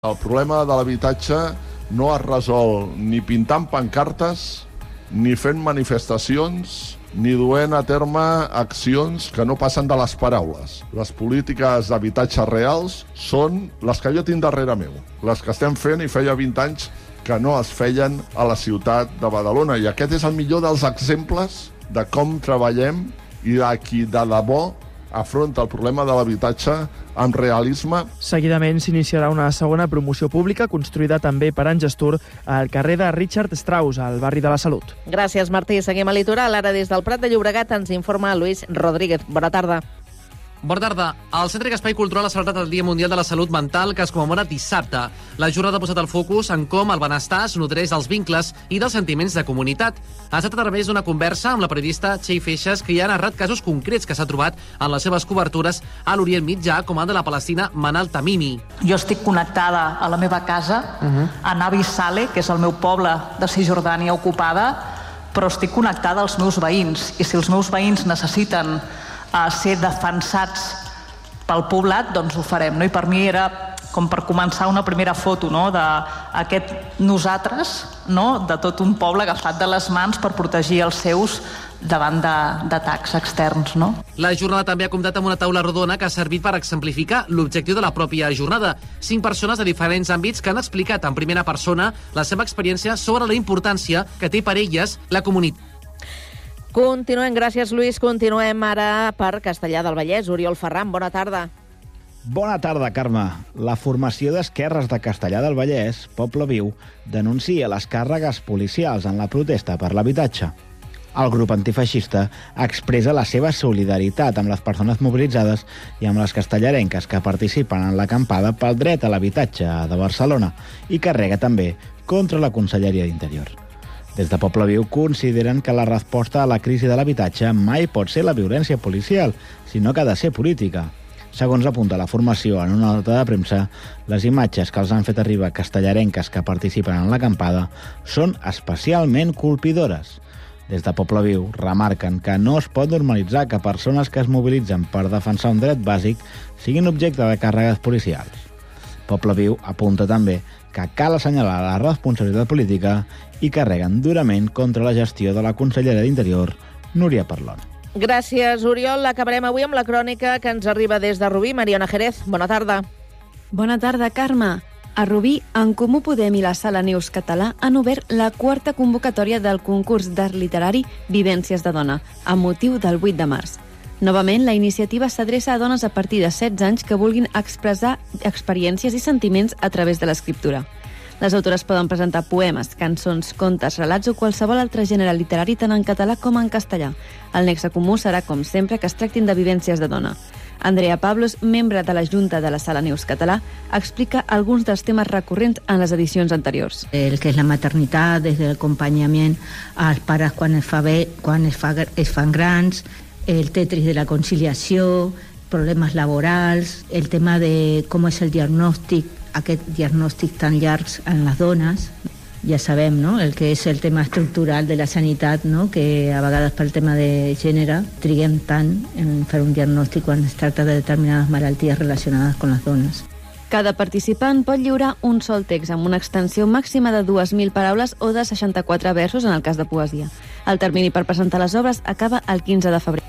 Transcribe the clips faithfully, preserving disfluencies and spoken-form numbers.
El problema de l'habitatge no es resol ni pintant pancartes, ni fent manifestacions, ni duent a terme accions que no passen de les paraules. Les polítiques d'habitatge reals són les que jo tinc darrere meu, les que estem fent i feia vint anys que no es feien a la ciutat de Badalona. I aquest és el millor dels exemples de com treballem i de qui de debò afronta el problema de l'habitatge amb realisme. Seguidament s'iniciarà una segona promoció pública construïda també per Angestur al carrer de Richard Strauss, al barri de la Salut. Gràcies, Martí. Seguim a Litoral. Ara des del Prat de Llobregat ens informa Luis Rodríguez. Bona tarda. Bona tarda. El Centre Espai Cultural ha celebrat el Dia Mundial de la Salut Mental, que es commemora dissabte. La jornada ha posat el focus en com el benestar es nodreix dels vincles i dels sentiments de comunitat. Ha estat a través d'una conversa amb la periodista Txell Feixas, que hi ha narrat casos concrets que s'ha trobat en les seves cobertures a l'Orient Mitjà, com el de la palestina Manal Tamimi. Jo estic connectada a la meva casa, uh-huh. a Nabi Saleh, que és el meu poble de Cisjordània ocupada, però estic connectada als meus veïns. I si els meus veïns necessiten a ser defensats pel poblat, doncs ho farem. No? I per mi era com per començar una primera foto, no? d'aquest nosaltres, no? de tot un poble agafat de les mans per protegir els seus davant d'atacs externs. No? La jornada també ha comptat amb una taula rodona que ha servit per exemplificar l'objectiu de la pròpia jornada. Cinc persones de diferents àmbits que han explicat en primera persona la seva experiència sobre la importància que té per elles la comunitat. Continuem, gràcies Lluís. Continuem ara per Castellar del Vallès. Oriol Ferran, bona tarda. Bona tarda, Carme. La formació d'esquerres de Castellar del Vallès, Poble Viu, denuncia les càrregues policials en la protesta per l'habitatge. El grup antifeixista expressa la seva solidaritat amb les persones mobilitzades i amb les castellarenques que participen en l'acampada pel dret a l'habitatge de Barcelona i carrega també contra la Conselleria d'Interior. Des de Poble Viu consideren que la resposta a la crisi de l'habitatge mai pot ser la violència policial, sinó que ha de ser política. Segons apunta la formació en una nota de premsa, les imatges que els han fet arribar castellarenques que participen en l'acampada són especialment colpidores. Des de Poble Viu remarquen que no es pot normalitzar que persones que es mobilitzen per defensar un dret bàsic siguin objecte de càrregues policials. Poble Viu apunta també que cal assenyalar la responsabilitat política i carreguen durament contra la gestió de la consellera d'Interior, Núria Parlon. Gràcies, Oriol. Acabarem avui amb la crònica que ens arriba des de Rubí. Mariona Jerez, bona tarda. Bona tarda, Carme. A Rubí, En Comú Podem i la Sala Neus Català han obert la quarta convocatòria del concurs d'art literari Vivències de Dona, amb motiu del vuit de març. Novament, la iniciativa s'adreça a dones a partir de setze anys que vulguin expressar experiències i sentiments a través de l'escriptura. Les autores poden presentar poemes, cançons, contes, relats o qualsevol altre gènere literari tant en català com en castellà. El nexe comú serà, com sempre, que es tractin de vivències de dona. Andrea Pablos, membre de la Junta de la Sala Neus Català, explica alguns dels temes recurrents en les edicions anteriors. El que és la maternitat, des de l'acompanyament als pares quan es, fa bé, quan es, fa, es fan grans, el tetris de la conciliació, problemes laborals, el tema de com és el diagnòstic, aquest diagnòstic tan llarg en les dones. Ja sabem, no?, el que és el tema estructural de la sanitat, no?, que a vegades pel tema de gènere triguem tant en fer un diagnòstic quan es tracta de determinades malalties relacionades amb les dones. Cada participant pot lliurar un sol text amb una extensió màxima de dues mil paraules o de seixanta-quatre versos en el cas de poesia. El termini per presentar les obres acaba el quinze de febrer.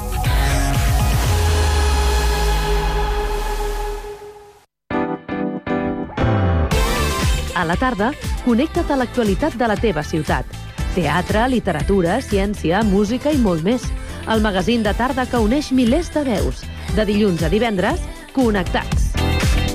A la tarda, connecta't a l'actualitat de la teva ciutat. Teatre, literatura, ciència, música i molt més. El magazín de tarda que uneix milers de veus. De dilluns a divendres, Connectats.